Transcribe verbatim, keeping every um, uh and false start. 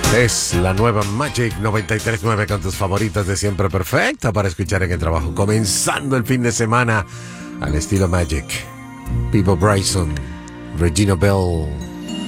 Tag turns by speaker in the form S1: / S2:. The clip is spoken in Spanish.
S1: Es la nueva Magic noventa y tres punto nueve con tus favoritas de siempre, perfecta para escuchar en el trabajo. Comenzando el fin de semana al estilo Magic. Peebo Bryson, Regina Bell.